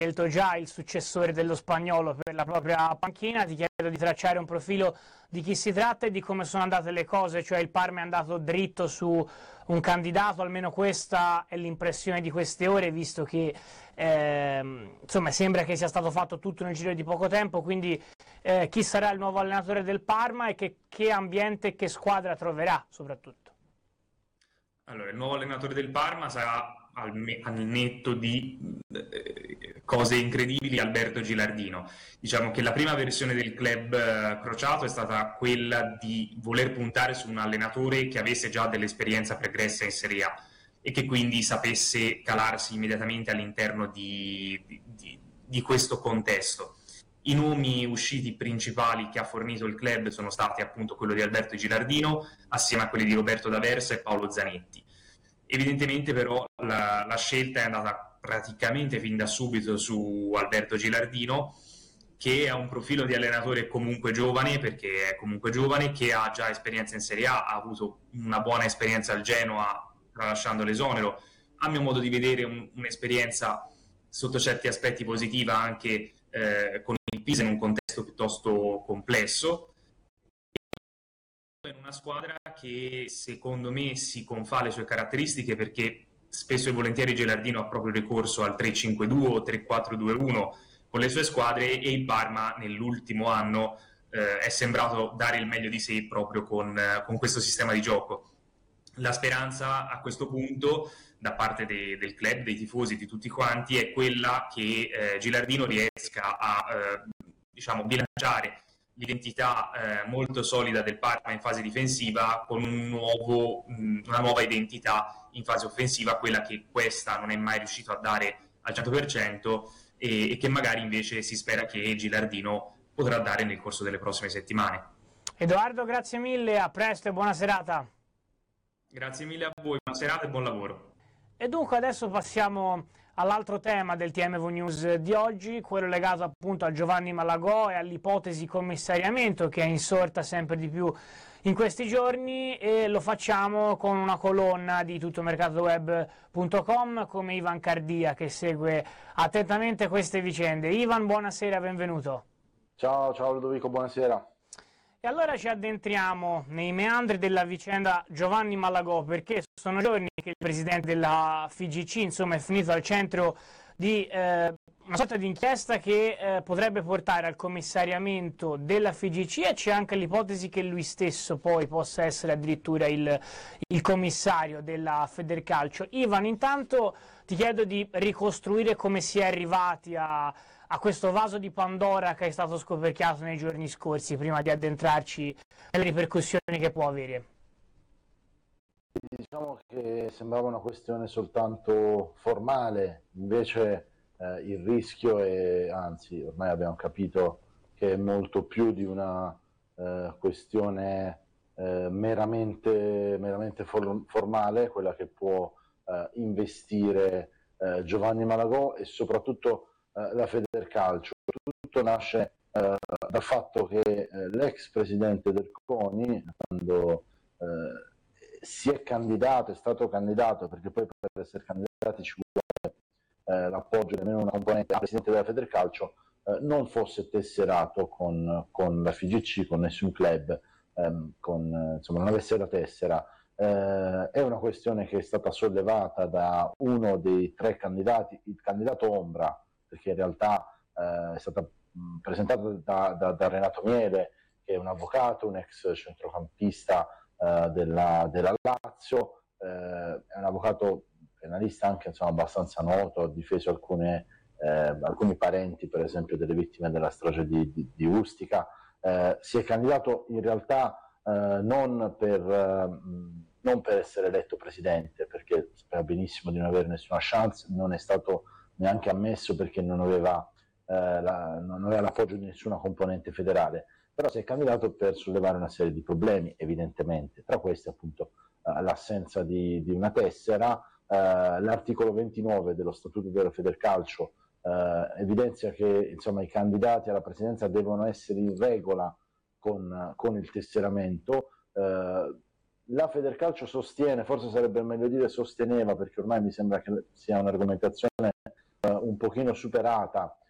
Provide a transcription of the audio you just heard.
scelto già il successore dello Spagnolo per la propria panchina. Ti chiedo di tracciare un profilo di chi si tratta e di come sono andate le cose, cioè il Parma è andato dritto su un candidato, almeno questa è l'impressione di queste ore, visto che insomma sembra che sia stato fatto tutto nel giro di poco tempo, quindi chi sarà il nuovo allenatore del Parma e che ambiente e che squadra troverà soprattutto? Allora, il nuovo allenatore del Parma sarà al netto di cose incredibili Alberto Gilardino. Diciamo che la prima versione del club crociato è stata quella di voler puntare su un allenatore che avesse già dell'esperienza pregressa in Serie A e che quindi sapesse calarsi immediatamente all'interno di questo contesto. I nomi usciti principali che ha fornito il club sono stati appunto quello di Alberto Gilardino assieme a quelli di Roberto D'Aversa e Paolo Zanetti. Evidentemente però la scelta è andata praticamente fin da subito su Alberto Gilardino, che ha un profilo di allenatore comunque giovane, perché è comunque giovane, che ha già esperienza in Serie A, ha avuto una buona esperienza al Genoa tralasciando l'esonero, a mio modo di vedere un'esperienza sotto certi aspetti positiva anche con il Pisa in un contesto piuttosto complesso, in una squadra che secondo me si confà le sue caratteristiche, perché spesso e volentieri Gilardino ha proprio ricorso al 3-5-2 o 3-4-2-1 con le sue squadre, e il Parma nell'ultimo anno è sembrato dare il meglio di sé proprio con questo sistema di gioco. La speranza a questo punto da parte del club, dei tifosi, di tutti quanti, è quella che Gilardino riesca a diciamo bilanciare l'identità molto solida del Parma in fase difensiva con una nuova identità in fase offensiva, quella che questa non è mai riuscito a dare al 100% e che magari invece si spera che Gilardino potrà dare nel corso delle prossime settimane. Edoardo, grazie mille, a presto e buona serata. Grazie mille a voi, buona serata e buon lavoro. E dunque adesso passiamo all'altro tema del TMV News di oggi, quello legato appunto a Giovanni Malagò e all'ipotesi commissariamento che è insorta sempre di più in questi giorni, e lo facciamo con una colonna di tuttomercatoweb.com come Ivan Cardia, che segue attentamente queste vicende. Ivan, buonasera, benvenuto. Ciao Ludovico, buonasera. E allora ci addentriamo nei meandri della vicenda Giovanni Malagò, perché sono giorni che il presidente della FIGC insomma è finito al centro di una sorta di inchiesta che potrebbe portare al commissariamento della FIGC, e c'è anche l'ipotesi che lui stesso poi possa essere addirittura il commissario della Federcalcio. Ivan, intanto ti chiedo di ricostruire come si è arrivati a questo vaso di Pandora che è stato scoperchiato nei giorni scorsi, prima di addentrarci nelle ripercussioni che può avere. Diciamo che sembrava una questione soltanto formale, invece il rischio è, anzi ormai abbiamo capito che è molto più di una questione meramente formale, quella che può investire Giovanni Malagò e soprattutto la Federcalcio. Tutto nasce dal fatto che l'ex presidente del CONI, quando si è candidato, è stato candidato, perché poi per essere candidati ci vuole l'appoggio di almeno una componente del presidente della Federcalcio, non fosse tesserato con la FIGC, con nessun club, insomma non avesse la tessera. È una questione che è stata sollevata da uno dei tre candidati, il candidato ombra, perché in realtà è stata presentata da Renato Miele, che è un avvocato, un ex centrocampista della Lazio, è un avvocato penalista anche insomma abbastanza noto, ha difeso alcuni parenti per esempio delle vittime della strage di Ustica. Si è candidato in realtà non per essere eletto presidente, perché sapeva benissimo di non avere nessuna chance, non è stato neanche ammesso perché non aveva l'appoggio di nessuna componente federale, però si è candidato per sollevare una serie di problemi, evidentemente, tra questi appunto l'assenza di una tessera. L'articolo 29 dello Statuto della Federcalcio evidenzia che insomma i candidati alla presidenza devono essere in regola con il tesseramento. La Federcalcio sostiene, forse sarebbe meglio dire sosteneva, perché ormai mi sembra che sia un'argomentazione un pochino superata